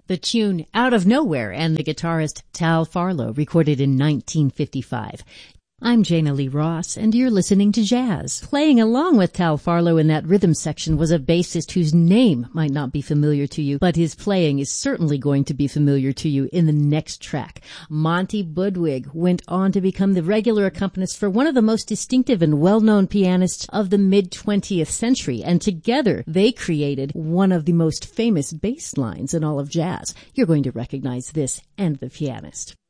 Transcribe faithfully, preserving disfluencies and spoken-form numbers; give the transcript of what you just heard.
The tune Out of Nowhere and the guitarist Tal Farlow, recorded in nineteen fifty-five. I'm Jana Lee Ross, and you're listening to Jazz. Playing along with Tal Farlow in that rhythm section was a bassist whose name might not be familiar to you, but his playing is certainly going to be familiar to you in the next track. Monty Budwig went on to become the regular accompanist for one of the most distinctive and well-known pianists of the mid-twentieth century, and together they created one of the most famous bass lines in all of jazz. You're going to recognize this and the pianist.